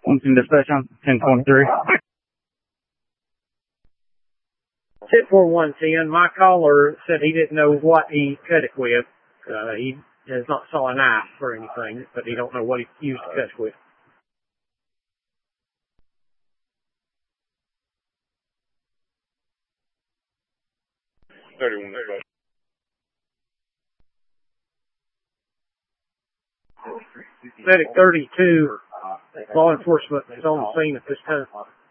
Clemson dispatch on 1023. Tip 4110, my caller said he didn't know what he cut it with. He has not saw a knife or anything, but he don't know what he used to cut it with. Medic 32, law enforcement is on the scene at this time.